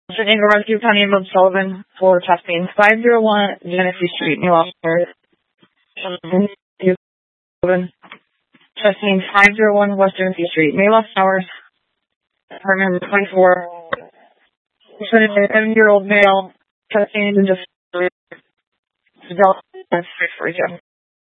Sydney Rescue County of Sullivan for testing 501 Genesee Street, New York. Testing 501 West Genesee Street, May Lost Towers, apartment 24. 7-year-old male, testing just